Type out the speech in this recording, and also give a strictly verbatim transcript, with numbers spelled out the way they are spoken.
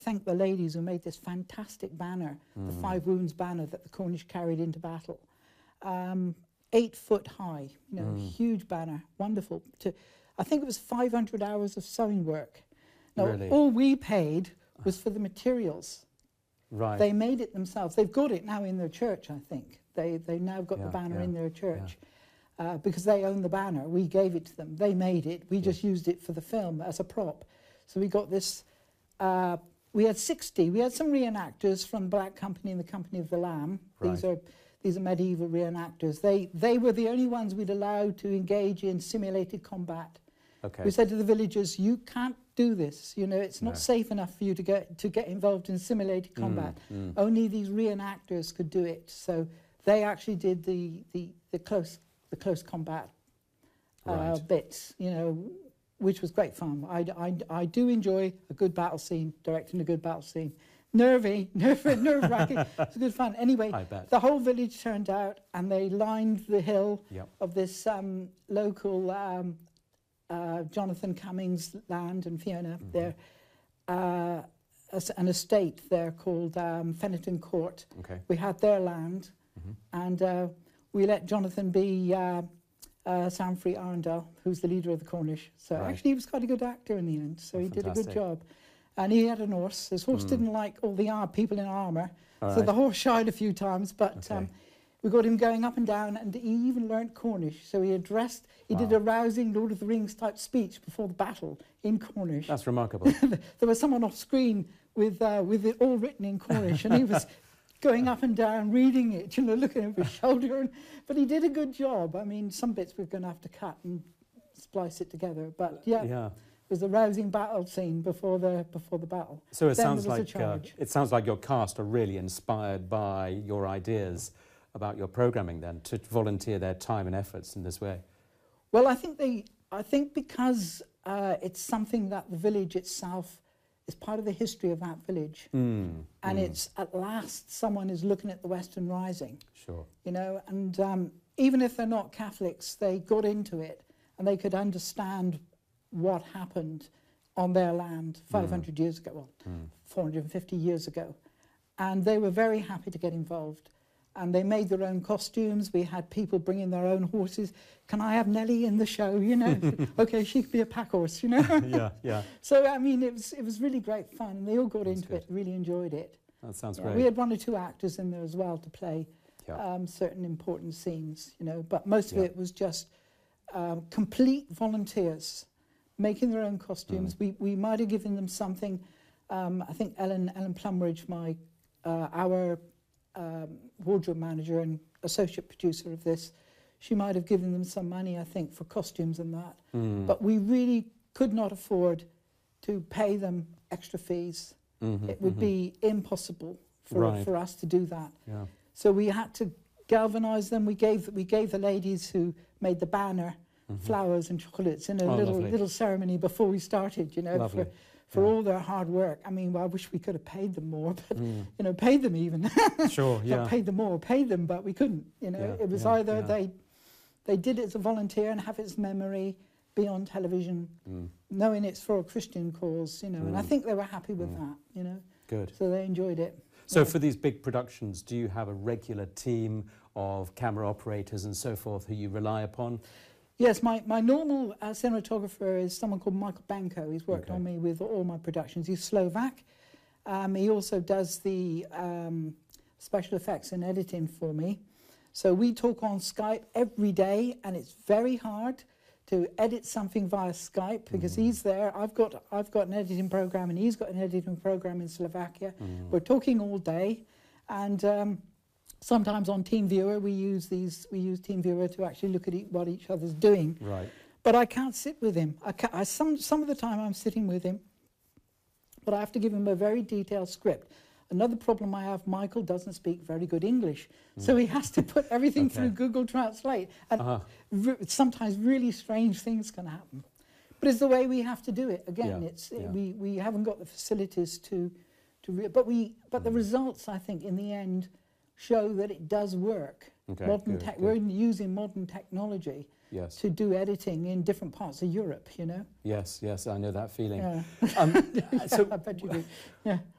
thank the ladies who made this fantastic banner, mm. the Five Wounds banner that the Cornish carried into battle. Um, eight foot high, you know, mm. huge banner, wonderful. To, I think it was five hundred hours of sewing work. Now, really? all we paid was for the materials. Right. They made it themselves. They've got it now in their church, I think. They, they now got yeah, the banner yeah, in their church. Yeah. Uh, because they own the banner. We gave it to them. They made it. We just used it for the film as a prop. So we got this... Uh, we had sixty. We had some reenactors from the Black Company and the Company of the Lamb. Right. These are these are medieval reenactors. They they were the only ones we'd allowed to engage in simulated combat. Okay. We said to the villagers, "You can't do this. You know, it's not No. safe enough for you to get to get involved in simulated combat. Mm, mm. Only these reenactors could do it." So they actually did the the the close the close combat uh, Right. bits. You know. Which was great fun. I, I, I do enjoy a good battle scene, directing a good battle scene. Nervy, nerve, nerve-wracking. It's good fun. Anyway, I bet. the whole village turned out and they lined the hill Yep. of this um, local um, uh, Jonathan Cummings land and Fiona Mm-hmm. there, uh, as an estate there called um, Fennerton Court. Okay. We had their land Mm-hmm. and uh, we let Jonathan be uh, Uh, Sanfrey Arundel, who's the leader of the Cornish. So Right. actually he was quite a good actor in the end, so Oh, he did a good fantastic. job. And he had a horse. His horse Mm. didn't like all the ar people in armour, All so right. the horse shied a few times, but Okay. um, we got him going up and down, and he even learnt Cornish. So he addressed, he did Wow. a rousing Lord of the Rings type speech before the battle in Cornish. That's remarkable. There was someone off screen with, uh, with it all written in Cornish, and he was going up and down, reading it, you know, looking over his shoulder. And, but he did a good job. I mean, some bits we're going to have to cut and splice it together. But yeah, Yeah. it was a rousing battle scene before the before the battle. So it Then sounds there was a like uh, charge. it sounds like your cast are really inspired by your ideas about your programming. Then to volunteer their time and efforts in this way. Well, I think they. I think because uh, it's something that the village itself is part of the history of that village, Mm, and mm, it's at last someone is looking at the Western Rising. sure. You know, and um, even if they're not Catholics, they got into it and they could understand what happened on their land five hundred years ago, well, Mm. four hundred fifty years ago. And they were very happy to get involved. And they made their own costumes. We had people bringing their own horses. Can I have Nellie in the show? You know, okay, she could be a pack horse, you know. Yeah, yeah. So, I mean, it was, it was really great fun. And they all got That's into good. it, really enjoyed it. That sounds Yeah, great. we had one or two actors in there as well to play Yeah. um, certain important scenes, you know, but most of Yeah. it was just um, complete volunteers making their own costumes. Mm. We we might have given them something. Um, I think Ellen Ellen Plumridge, my uh, our um, wardrobe manager and associate producer of this, she might have given them some money, I think, for costumes and that. Mm. But we really could not afford to pay them extra fees. Mhm, It would mhm. be impossible for Right. for us to do that. Yeah. So we had to galvanise them. We gave we gave the ladies who made the banner Mhm. flowers and chocolates in a Oh, little lovely. little ceremony before we started. You know, Lovely. for for Yeah. all their hard work. I mean, well, I wish we could have paid them more, but Mm. you know, paid them even. Sure. Yeah. Not paid them more, paid them, but we couldn't. You know, Yeah, it was yeah, either yeah. they they did it as a volunteer and have its memory be on television, Mm. knowing it's for a Christian cause. You know, and I Mm. think they were happy with Mm. that. You know, Good. so they enjoyed it. So Yeah. for these big productions, do you have a regular team of camera operators and so forth who you rely upon? Yes, my, my normal uh, cinematographer is someone called Michael Banko. He's worked Okay. on me with all my productions. He's Slovak. Um, he also does the um, special effects and editing for me. So we talk on Skype every day, and it's very hard to edit something via Skype because Mm. he's there. I've got I've got an editing program, and he's got an editing program in Slovakia. Mm. We're talking all day, and um, sometimes on TeamViewer we use these we use TeamViewer to actually look at e what each other's doing. Right. But I can't sit with him. I, ca I some some of the time I'm sitting with him, but I have to give him a very detailed script. Another problem I have, Michael doesn't speak very good English, so he has to put everything Okay. through Google Translate, and Uh-huh. re sometimes really strange things can happen. But it's the way we have to do it. Again, Yeah, it's yeah. we we haven't got the facilities to to re but we but the Mm. results, I think, in the end show that it does work. Okay, modern good, tech, good. we're using modern technology Yes. to do editing in different parts of Europe, you know. Yes. Yes. I know that feeling. Yeah. Um, so I bet you do. Yeah.